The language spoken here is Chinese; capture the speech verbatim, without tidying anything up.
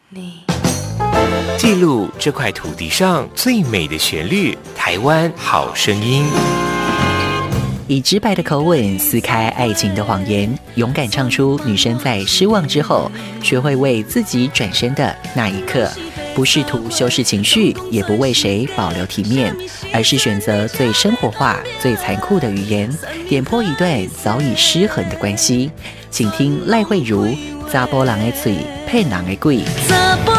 你记录这块土地上最美的旋律，台湾好声音。 以直白的口吻撕开爱情的谎言，勇敢唱出女生在失望之后学会为自己转身的那一刻，不试图修饰情绪，也不为谁保留体面，而是选择最生活化最残酷的语言，点破一段早已失衡的关系。请听赖慧如查甫人的嘴骗人的鬼。